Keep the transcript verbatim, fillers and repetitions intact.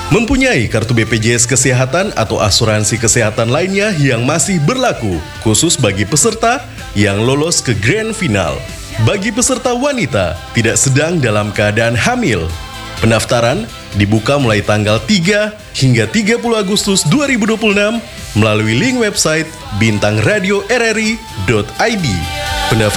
Mempunyai kartu B P J S Kesehatan atau asuransi kesehatan lainnya yang masih berlaku, khusus bagi peserta yang lolos ke Grand Final. Bagi peserta wanita tidak sedang dalam keadaan hamil, pendaftaran dibuka mulai tanggal tiga hingga tiga puluh Agustus dua ribu dua puluh enam melalui link website bintang radio r r i dot i d. Pendaftaran